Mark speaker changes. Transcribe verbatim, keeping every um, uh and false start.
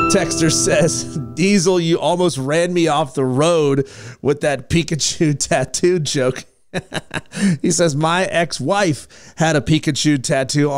Speaker 1: Texter says, Diesel, you almost ran me off the road with that Pikachu tattoo joke. He says, my ex-wife had a Pikachu tattoo